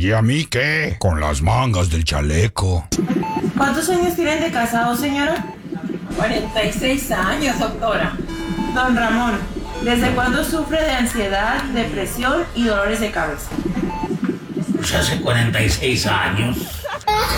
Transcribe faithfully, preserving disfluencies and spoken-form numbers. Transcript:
¿Y a mí qué? Con las mangas del chaleco. ¿Cuántos años tienen de casado, señora? cuarenta y seis años, doctora. Don Ramón, ¿desde cuándo sufre de ansiedad, depresión y dolores de cabeza? Pues hace cuarenta y seis años.